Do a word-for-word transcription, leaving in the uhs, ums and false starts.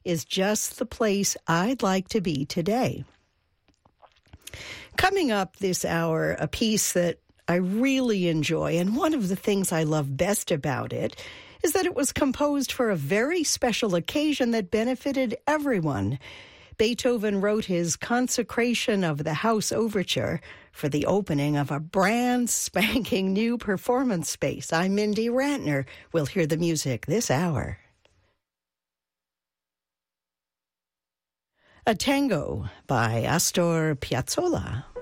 is just the place I'd like to be today. Coming up this hour, a piece that I really enjoy, and one of the things I love best about it is that it was composed for a very special occasion that benefited everyone. Beethoven wrote his Consecration of the House Overture for the opening of a brand spanking new performance space. I'm Mindy Rantner. We'll hear the music this hour. A Tango by Astor Piazzolla.